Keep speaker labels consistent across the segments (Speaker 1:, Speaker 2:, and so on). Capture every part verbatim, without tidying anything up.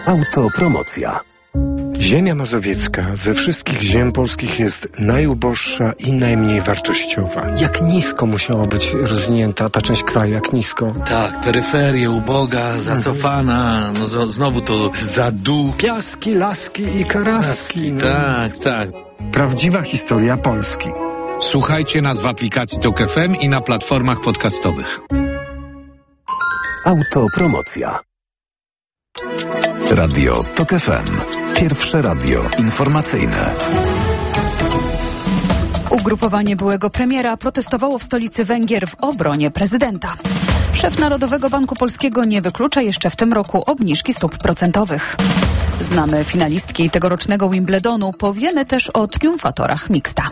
Speaker 1: Autopromocja.
Speaker 2: Ziemia mazowiecka ze wszystkich ziem polskich jest najuboższa i najmniej wartościowa. Jak nisko musiała być rozwinięta ta część kraju, jak nisko?
Speaker 3: Tak, peryferia uboga, zacofana, no z- znowu to zadu...
Speaker 2: Piaski, laski i karaski. No.
Speaker 3: Tak, tak.
Speaker 2: Prawdziwa historia Polski.
Speaker 4: Słuchajcie nas w aplikacji Tok F M i na platformach podcastowych.
Speaker 1: Autopromocja. Radio Tok F M. Pierwsze radio informacyjne.
Speaker 5: Ugrupowanie byłego premiera protestowało w stolicy Węgier w obronie prezydenta. Szef Narodowego Banku Polskiego nie wyklucza jeszcze w tym roku obniżki stóp procentowych. Znamy finalistki tegorocznego Wimbledonu, powiemy też o triumfatorach mixta.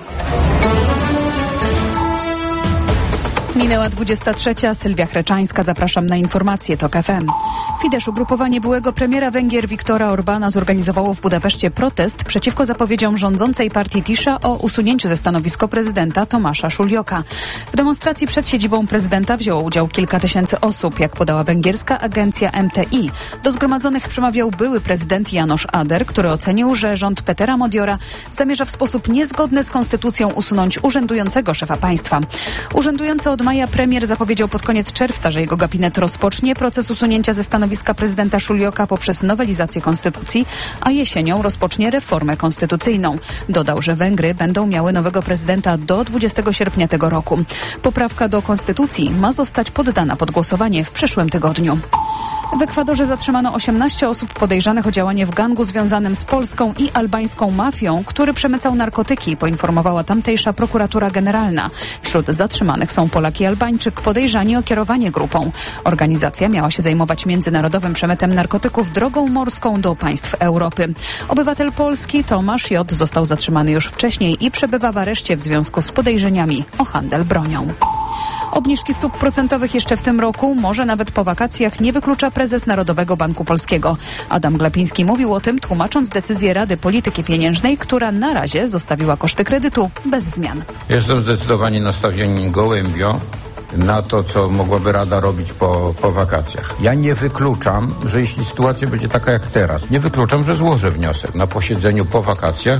Speaker 5: Minęła dwudziesta trzecia. Sylwia Chreczańska. Zapraszam na informacje Tok F M. Fidesz, ugrupowanie byłego premiera Węgier Viktora Orbána, zorganizowało w Budapeszcie protest przeciwko zapowiedziom rządzącej partii Tisza o usunięciu ze stanowiska prezydenta Tomasza Szuljoka. W demonstracji przed siedzibą prezydenta wzięło udział kilka tysięcy osób, jak podała węgierska agencja M T I. Do zgromadzonych przemawiał były prezydent János Ader, który ocenił, że rząd Petera Modiora zamierza w sposób niezgodny z konstytucją usunąć urzędującego szefa państwa. Urzędujący od maja premier zapowiedział pod koniec czerwca, że jego gabinet rozpocznie proces usunięcia ze stanowiska prezydenta Szuljoka poprzez nowelizację konstytucji, a jesienią rozpocznie reformę konstytucyjną. Dodał, że Węgry będą miały nowego prezydenta do dwudziestego sierpnia tego roku. Poprawka do konstytucji ma zostać poddana pod głosowanie w przyszłym tygodniu. W Ekwadorze zatrzymano osiemnaście osób podejrzanych o działanie w gangu związanym z polską i albańską mafią, który przemycał narkotyki, poinformowała tamtejsza prokuratura generalna. Wśród zatrzymanych są Polak i Albańczyk podejrzani o kierowanie grupą. Organizacja miała się zajmować międzynarodowym przemytem narkotyków drogą morską do państw Europy. Obywatel Polski Tomasz J. został zatrzymany już wcześniej i przebywa w areszcie w związku z podejrzeniami o handel bronią. Obniżki stóp procentowych jeszcze w tym roku, może nawet po wakacjach, nie wyklucza prezes Narodowego Banku Polskiego. Adam Glapiński mówił o tym, tłumacząc decyzję Rady Polityki Pieniężnej, która na razie zostawiła koszty kredytu bez zmian.
Speaker 6: Jestem zdecydowanie nastawiony gołębio na to, co mogłaby Rada robić po, po wakacjach. Ja nie wykluczam, że jeśli sytuacja będzie taka jak teraz, nie wykluczam, że złożę wniosek na posiedzeniu po wakacjach,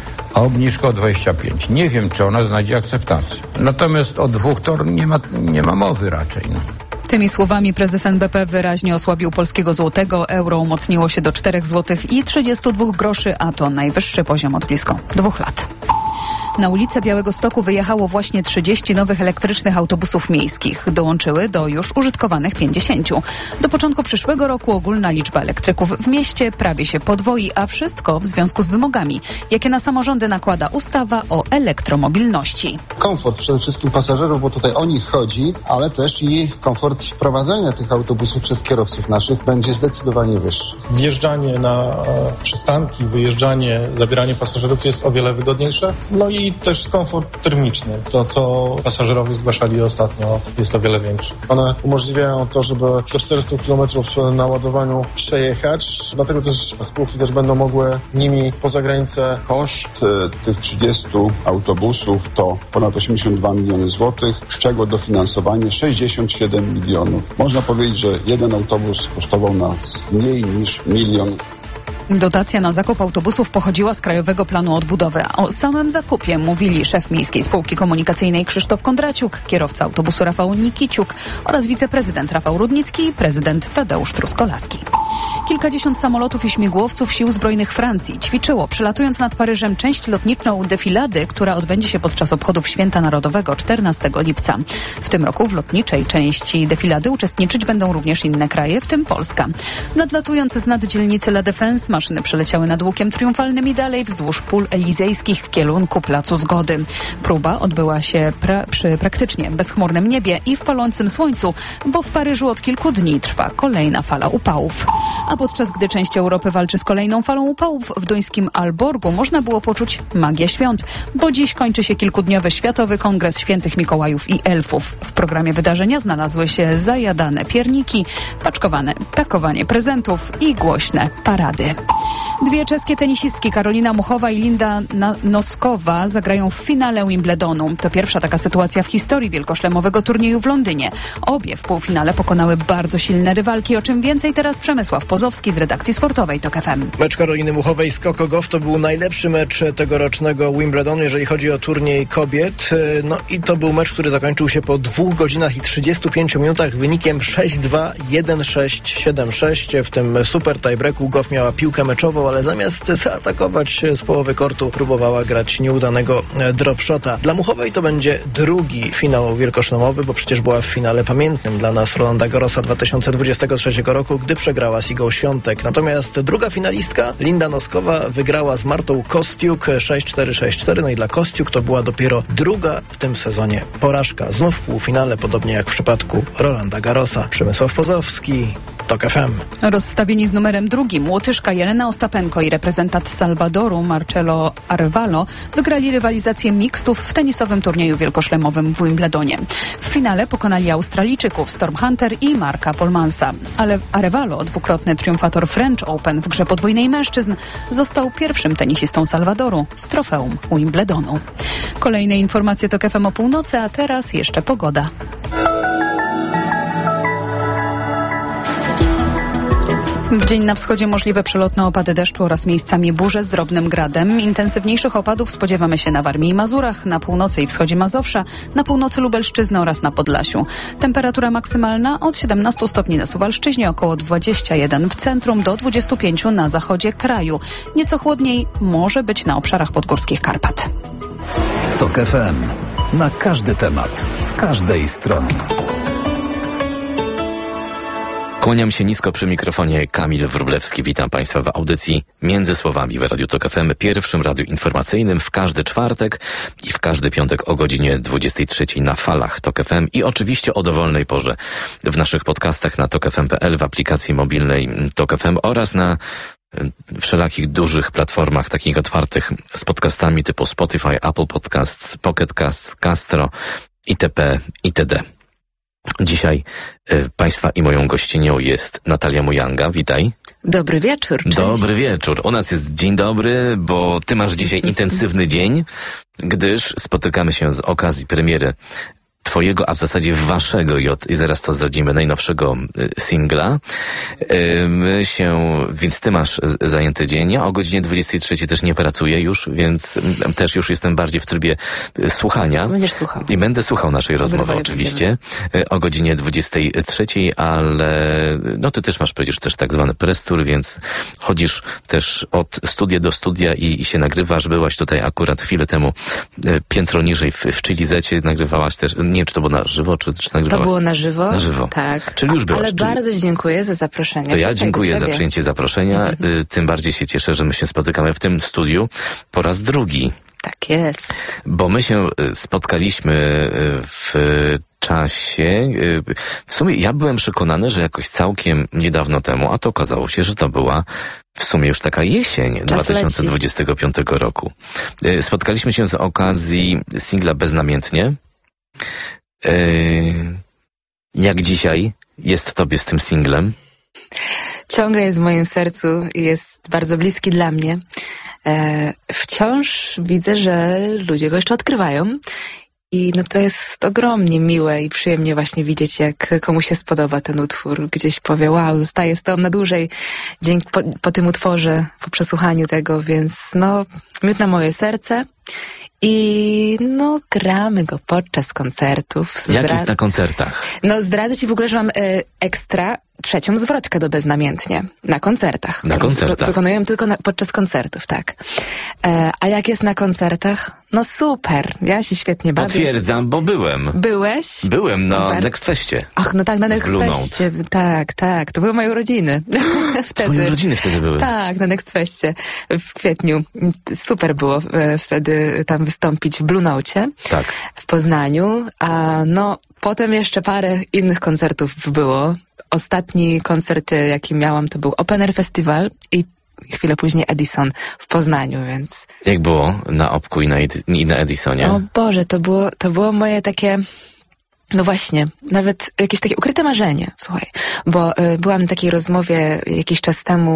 Speaker 6: a obniżka o dwadzieścia pięć. Nie wiem, czy ona znajdzie akceptację. Natomiast o dwóch to nie ma, nie ma mowy raczej. No.
Speaker 5: Tymi słowami prezes N B P wyraźnie osłabił polskiego złotego. Euro umocniło się do czterech złotych i trzydziestu dwóch groszy, a to najwyższy poziom od blisko dwóch lat. Na ulicę Białegostoku wyjechało właśnie trzydzieści nowych elektrycznych autobusów miejskich. Dołączyły do już użytkowanych pięćdziesięciu. Do początku przyszłego roku ogólna liczba elektryków w mieście prawie się podwoi, a wszystko w związku z wymogami, jakie na samorządy nakłada ustawa o elektromobilności.
Speaker 7: Komfort przede wszystkim pasażerów, bo tutaj o nich chodzi, ale też i komfort prowadzenia tych autobusów przez kierowców naszych będzie zdecydowanie wyższy.
Speaker 8: Wjeżdżanie na przystanki, wyjeżdżanie, zabieranie pasażerów jest o wiele wygodniejsze. No i też komfort termiczny. To, co pasażerowie zgłaszali ostatnio, jest o wiele większy.
Speaker 7: One umożliwiają to, żeby do czterystu kilometrów na ładowaniu przejechać. Dlatego też spółki też będą mogły nimi poza granicę.
Speaker 9: Koszt tych trzydziestu autobusów to ponad osiemdziesiąt dwa miliony złotych, z czego dofinansowanie sześćdziesiąt siedem milionów. Można powiedzieć, że jeden autobus kosztował nas mniej niż milion.
Speaker 5: Dotacja na zakup autobusów pochodziła z Krajowego Planu Odbudowy. O samym zakupie mówili szef Miejskiej Spółki Komunikacyjnej Krzysztof Kondraciuk, kierowca autobusu Rafał Nikiciuk oraz wiceprezydent Rafał Rudnicki i prezydent Tadeusz Truskolaski. Kilkadziesiąt samolotów i śmigłowców Sił Zbrojnych Francji ćwiczyło, przelatując nad Paryżem, część lotniczą defilady, która odbędzie się podczas obchodów Święta Narodowego czternastego lipca. W tym roku w lotniczej części defilady uczestniczyć będą również inne kraje, w tym Polska. Nadlatując z nad dzielnicy La Défense, maszyny przeleciały nad łukiem triumfalnym i dalej wzdłuż pól elizejskich w kierunku Placu Zgody. Próba odbyła się pra- przy praktycznie bezchmurnym niebie i w palącym słońcu, bo w Paryżu od kilku dni trwa kolejna fala upałów. A podczas gdy część Europy walczy z kolejną falą upałów, w duńskim Aalborgu można było poczuć magię świąt, bo dziś kończy się kilkudniowy Światowy Kongres Świętych Mikołajów i Elfów. W programie wydarzenia znalazły się zajadane pierniki, paczkowane pakowanie prezentów i głośne parady. Dwie czeskie tenisistki, Karolina Muchowa i Linda Noskowa, zagrają w finale Wimbledonu. To pierwsza taka sytuacja w historii wielkoszlemowego turnieju w Londynie. Obie w półfinale pokonały bardzo silne rywalki, o czym więcej teraz Przemysław Pozowski z redakcji sportowej TOK F M.
Speaker 10: Mecz Karoliny Muchowej z Coco Gauff to był najlepszy mecz tegorocznego Wimbledonu, jeżeli chodzi o turniej kobiet. No i to był mecz, który zakończył się po dwóch godzinach i trzydziestu pięciu minutach wynikiem sześć dwa, jeden sześć, siedem sześć. W tym super tiebreaku Gauff miała piłkę meczową, ale zamiast zaatakować z połowy kortu próbowała grać nieudanego dropshota. Dla Muchowej to będzie drugi finał wielkoszlemowy, bo przecież była w finale pamiętnym dla nas Rolanda Garrosa dwa tysiące dwudziestego trzeciego roku, gdy przegrała z Igą Świątek. Natomiast druga finalistka, Linda Noskowa, wygrała z Martą Kostiuk sześć cztery, sześć cztery. No i dla Kostiuk to była dopiero druga w tym sezonie porażka. Znów w półfinale, podobnie jak w przypadku Rolanda Garrosa. Przemysław Pozowski, TOK F M.
Speaker 5: Rozstawieni z numerem drugim Łotyszka Jelena Ostapenko i reprezentant Salwadoru Marcelo Arevalo wygrali rywalizację mixtów w tenisowym turnieju wielkoszlemowym w Wimbledonie. W finale pokonali Australijczyków Storm Hunter i Marka Polmansa. Ale Arevalo, dwukrotny triumfator French Open w grze podwójnej mężczyzn, został pierwszym tenisistą Salwadoru z trofeum Wimbledonu. Kolejne informacje TOK F M o północy, a teraz jeszcze pogoda. W dzień na wschodzie możliwe przelotne opady deszczu oraz miejscami burze z drobnym gradem. Intensywniejszych opadów spodziewamy się na Warmii i Mazurach, na północy i wschodzie Mazowsza, na północy Lubelszczyzny oraz na Podlasiu. Temperatura maksymalna od siedemnastu stopni na Suwalszczyźnie, około dwadzieścia jeden w centrum do dwudziestu pięciu na zachodzie kraju. Nieco chłodniej może być na obszarach podgórskich Karpat.
Speaker 1: TOK F M. Na każdy temat, z każdej strony.
Speaker 11: Kłaniam się nisko przy mikrofonie, Kamil Wróblewski. Witam Państwa w audycji Między Słowami w Radiu TOK F M, pierwszym radiu informacyjnym w każdy czwartek i w każdy piątek o godzinie dwudziestej trzeciej na falach TOK F M i oczywiście o dowolnej porze w naszych podcastach na tok f m kropka p l, w aplikacji mobilnej TOK F M oraz na wszelakich dużych platformach takich otwartych z podcastami typu Spotify, Apple Podcasts, Pocket Casts, Castro itp. itd. Dzisiaj y, Państwa i moją gościnią jest Natalia Mujanga. Witaj.
Speaker 12: Dobry wieczór. Cześć.
Speaker 11: Dobry wieczór. U nas jest dzień dobry, bo ty masz dzisiaj intensywny dzień, gdyż spotykamy się z okazji premiery twojego, a w zasadzie waszego, i zaraz to zdradzimy, najnowszego singla. My się, więc ty masz zajęty dzień. Ja o godzinie dwudziestej trzeciej też nie pracuję już, więc też już jestem bardziej w trybie słuchania.
Speaker 12: Będziesz słuchał.
Speaker 11: I będę słuchał naszej rozmowy
Speaker 12: Obydwoje
Speaker 11: oczywiście będziemy. O godzinie dwudziestej trzeciej, ale no ty też masz przecież też tak zwany press tour, więc chodzisz też od studia do studia i, i się nagrywasz. Byłaś tutaj akurat chwilę temu piętro niżej w, w Chilizecie, nagrywałaś też. Nie wiem, czy to było na żywo, czy, czy nagrywałaś?
Speaker 12: To było na żywo.
Speaker 11: Na żywo.
Speaker 12: Tak.
Speaker 11: Czyli już byłaś.
Speaker 12: Ale
Speaker 11: czyli...
Speaker 12: bardzo dziękuję za zaproszenie.
Speaker 11: To ja dziękuję za przyjęcie zaproszenia. Mhm. Tym bardziej się cieszę, że my się spotykamy w tym studiu po raz drugi.
Speaker 12: Tak jest.
Speaker 11: Bo my się spotkaliśmy w czasie, w sumie ja byłem przekonany, że jakoś całkiem niedawno temu, a to okazało się, że to była w sumie już taka jesień
Speaker 12: Czas
Speaker 11: dwa tysiące dwudziestego piątego roku. Spotkaliśmy się z okazji singla Beznamiętnie. Jak dzisiaj jest tobie z tym singlem?
Speaker 12: Ciągle jest w moim sercu i jest bardzo bliski dla mnie. E, wciąż widzę, że ludzie go jeszcze odkrywają i no to jest ogromnie miłe i przyjemnie właśnie widzieć, jak komuś się spodoba ten utwór. Gdzieś powie, wow, zostaje z tobą na dłużej dzięki, po, po tym utworze, po przesłuchaniu tego, więc no, miód na moje serce. I no, gramy go podczas koncertów.
Speaker 11: Zdra- Jak jest na koncertach?
Speaker 12: No, zdradzę ci w ogóle, że mam y, ekstra trzecią zwrotkę do Beznamiętnie na koncertach.
Speaker 11: Na koncertach.
Speaker 12: Wykonujemy tylko na, podczas koncertów, tak. E, a jak jest na koncertach? No super, ja się świetnie bawię.
Speaker 11: Potwierdzam, bo byłem.
Speaker 12: Byłeś?
Speaker 11: Byłem na
Speaker 12: Super.
Speaker 11: Next Festie.
Speaker 12: Ach, no tak, na Next Festie. Tak, tak, to były moje urodziny. wtedy.
Speaker 11: Twoje urodziny wtedy były?
Speaker 12: Tak, na Next Festie w kwietniu. Super było e, wtedy tam wystąpić w Blue Note.
Speaker 11: Tak.
Speaker 12: W Poznaniu, a no potem jeszcze parę innych koncertów było. Ostatni koncert, jaki miałam, to był Open Air Festival i chwilę później Edison w Poznaniu, więc...
Speaker 11: Jak było na Opku i na, Edi- i na Edisonie?
Speaker 12: O Boże, to było, to było moje takie... No właśnie, nawet jakieś takie ukryte marzenie, słuchaj, bo y, byłam na takiej rozmowie jakiś czas temu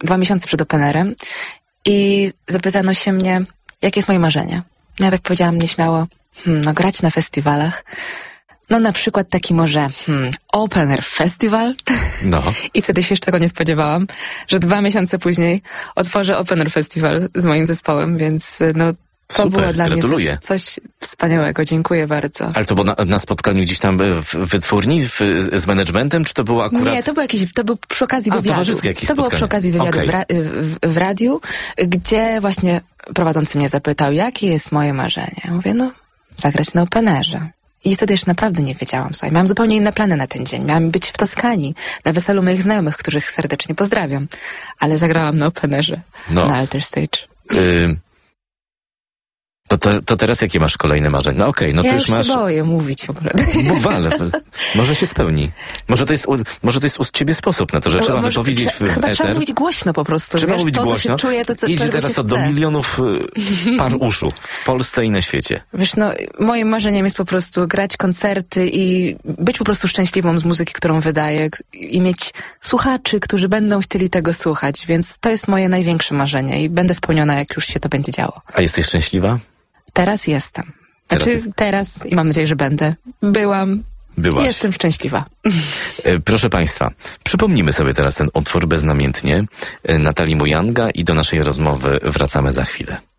Speaker 12: dwa miesiące przed openerem i zapytano się mnie, jakie jest moje marzenie. Ja tak powiedziałam nieśmiało, hmm, no grać na festiwalach. No na przykład taki może hmm, Open Air Festival.
Speaker 11: No.
Speaker 12: I wtedy się jeszcze tego nie spodziewałam, że dwa miesiące później otworzę Open Air Festival z moim zespołem, więc no to
Speaker 11: Super,
Speaker 12: było dla
Speaker 11: gratuluję.
Speaker 12: mnie coś, coś wspaniałego. Dziękuję bardzo.
Speaker 11: Ale to było na, na spotkaniu gdzieś tam w wytwórni w, z managementem, czy to było akurat...
Speaker 12: Nie, to było jakieś, to było przy okazji
Speaker 11: A,
Speaker 12: wywiadu.
Speaker 11: towarzyskie jakieś
Speaker 12: To było
Speaker 11: spotkanie.
Speaker 12: przy okazji wywiadu
Speaker 11: Okay.
Speaker 12: w, ra, w, w radiu, gdzie właśnie prowadzący mnie zapytał, jakie jest moje marzenie. Ja mówię, no, zagrać na openerze. I wtedy jeszcze naprawdę nie wiedziałam, słuchaj, miałam zupełnie inne plany na ten dzień. Miałam być w Toskanii, na weselu moich znajomych, których serdecznie pozdrawiam. Ale zagrałam na openerze,
Speaker 11: No.
Speaker 12: na Alter Stage.
Speaker 11: Y- To, to, to teraz jakie masz kolejne marzenia? No okej, okay, no
Speaker 12: ja
Speaker 11: to
Speaker 12: już
Speaker 11: już masz...
Speaker 12: się boję mówić w ogóle.
Speaker 11: Mów, ale może się spełni. Może to jest u, może to jest u ciebie sposób na to, że
Speaker 12: To
Speaker 11: trzeba
Speaker 12: może,
Speaker 11: wypowiedzieć w, w
Speaker 12: Chyba
Speaker 11: eter.
Speaker 12: trzeba mówić głośno po prostu.
Speaker 11: Trzeba
Speaker 12: wiesz,
Speaker 11: mówić
Speaker 12: to,
Speaker 11: głośno.
Speaker 12: co się czuje, to co
Speaker 11: Idzie
Speaker 12: czego
Speaker 11: teraz
Speaker 12: się
Speaker 11: od do
Speaker 12: chce.
Speaker 11: milionów y, par uszu w Polsce i na świecie.
Speaker 12: Wiesz, no, moim marzeniem jest po prostu grać koncerty i być po prostu szczęśliwą z muzyki, którą wydaję i mieć słuchaczy, którzy będą chcieli tego słuchać, więc to jest moje największe marzenie i będę spełniona, jak już się to będzie działo.
Speaker 11: A jesteś szczęśliwa?
Speaker 12: Teraz jestem.
Speaker 11: Teraz
Speaker 12: Znaczy,
Speaker 11: jest.
Speaker 12: teraz i mam nadzieję, że będę. Byłam.
Speaker 11: Byłaś.
Speaker 12: Jestem szczęśliwa.
Speaker 11: E, Proszę Państwa, przypomnijmy sobie teraz ten utwór beznamiętnie e, Natalii Mujanga i do naszej rozmowy wracamy za chwilę.